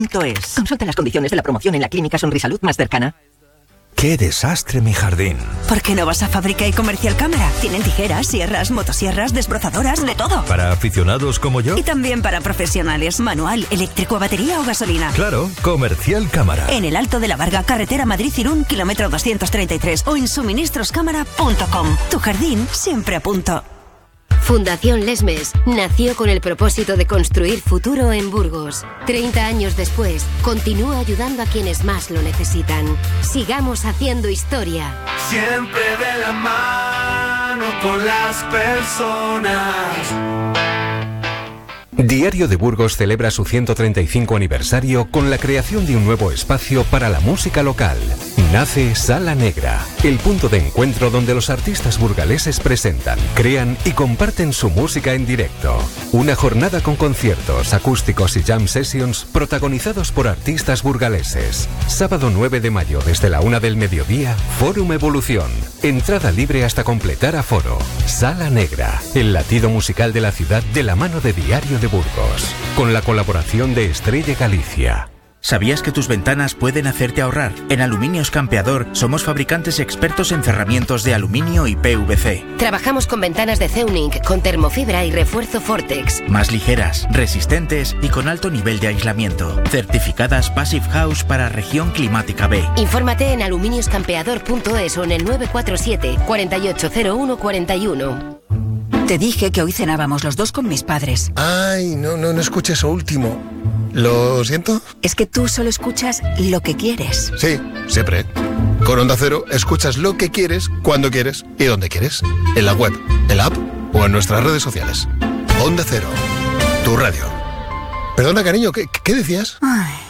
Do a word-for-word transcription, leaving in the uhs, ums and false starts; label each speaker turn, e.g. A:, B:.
A: Es. Consulta las condiciones de la promoción en la clínica Sonrisalud más cercana.
B: ¡Qué desastre mi jardín!
C: ¿Por qué no vas a Fábrica y Comercial Cámara? Tienen tijeras, sierras, motosierras, desbrozadoras, de todo.
B: ¿Para aficionados como yo?
C: Y también para profesionales, manual, eléctrico, a batería o gasolina.
B: Claro, Comercial Cámara.
C: En el Alto de la Varga, carretera Madrid-Irún, kilómetro doscientos treinta y tres o en suministros cámara punto com. Tu jardín siempre a punto.
D: Fundación Lesmes nació con el propósito de construir futuro en Burgos. Treinta años después, continúa ayudando a quienes más lo necesitan. Sigamos haciendo historia.
E: Siempre de la mano con las personas.
F: Diario de Burgos celebra su ciento treinta y cinco aniversario con la creación de un nuevo espacio para la música local. Nace Sala Negra, el punto de encuentro donde los artistas burgaleses presentan, crean y comparten su música en directo. Una jornada con conciertos, acústicos y jam sessions protagonizados por artistas burgaleses. Sábado nueve de mayo desde la una del mediodía, Fórum Evolución. Entrada libre hasta completar aforo. Sala Negra, el latido musical de la ciudad de la mano de Diario de Burgos, con la colaboración de Estrella Galicia.
G: ¿Sabías que tus ventanas pueden hacerte ahorrar? En Aluminios Campeador somos fabricantes expertos en cerramientos de aluminio y P V C.
D: Trabajamos con ventanas de Ceunic, con termofibra y refuerzo Vortex.
G: Más ligeras, resistentes y con alto nivel de aislamiento. Certificadas Passive House para región climática B.
D: Infórmate en aluminios campeador punto es o en el nueve cuatro siete, cuatro ocho cero uno, cuatro uno.
C: Te dije que hoy cenábamos los dos con mis padres.
H: Ay, no, no, no escuché eso último. ¿Lo siento?
C: Es que tú solo escuchas lo que quieres.
H: Sí, siempre. Con Onda Cero escuchas lo que quieres, cuando quieres y donde quieres. En la web, en la app o en nuestras redes sociales. Onda Cero, tu radio. Perdona, cariño, ¿qué, qué decías?
C: Ay.